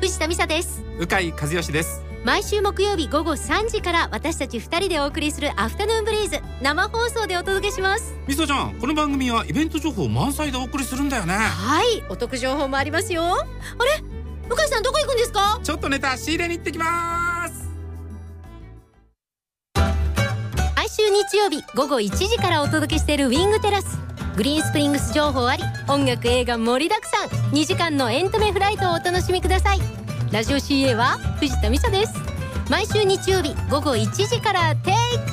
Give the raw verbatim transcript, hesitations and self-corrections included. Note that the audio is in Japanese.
藤田美沙です。 鵜飼和義です。 毎週木曜日午後さんじから私たちふたりでお送りするアフタヌーンブリーズ、生放送でお届けします。 みさちゃん、この番組はイベント情報満載でお送りするんだよね。 はい、お得情報もありますよ。あれ、向井さんどこ行くんですか？ ちょっとネタ仕入れに行ってきます。 毎週日曜日午後いちじからお届けしているウィングテラス。グリーンスプリングス情報あり、音楽映画盛りだくさん、にじかんのエンタメフライトをお楽しみください。ラジオ シーエー は藤田美沙です。毎週日曜日午後いちじからテイク